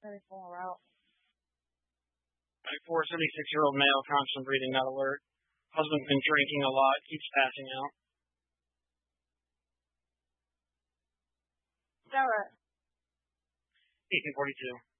Very full route. 94, 76-year-old male, constant breathing, not alert. Husband been drinking a lot, keeps passing out. Sarah. 1842.